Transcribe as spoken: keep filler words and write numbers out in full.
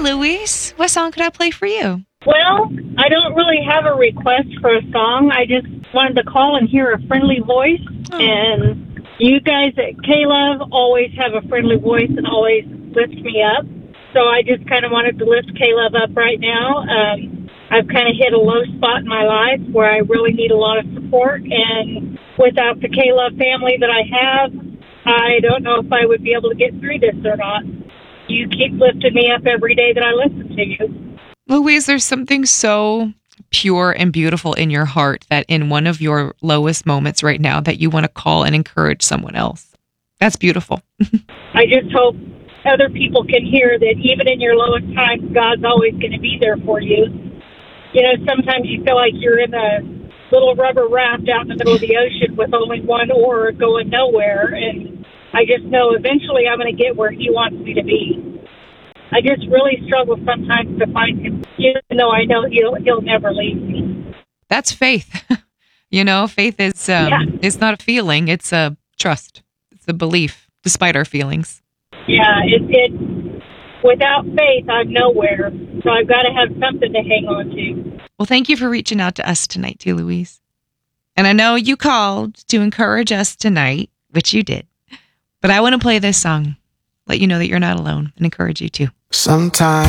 Louise. What song could I play for you? Well, I don't really have a request for a song. I just wanted to call and hear a friendly voice. Oh. And you guys at K-Love always have a friendly voice and always lift me up. So I just kind of wanted to lift K-Love up right now. Um, I've kind of hit a low spot in my life where I really need a lot of support. And without the K-Love family that I have, I don't know if I would be able to get through this or not. You keep lifting me up every day that I listen to you. Louise, there's something so pure and beautiful in your heart that in one of your lowest moments right now that you want to call and encourage someone else. That's beautiful. I just hope other people can hear that even in your lowest times, God's always going to be there for you. You know, sometimes you feel like you're in a little rubber raft out in the middle of the ocean with only one oar going nowhere. And I just know eventually I'm going to get where He wants me to be. I just really struggle sometimes to find Him, even though I know He'll, he'll never leave me. That's faith. You know, faith is um, yeah. It's not a feeling. It's a trust. It's a belief, despite our feelings. Yeah, it, it without faith, I'm nowhere. So I've got to have something to hang on to. Well, thank you for reaching out to us tonight, too, Louise. And I know you called to encourage us tonight, which you did. But I want to play this song, let you know that you're not alone, and encourage you too. Sometimes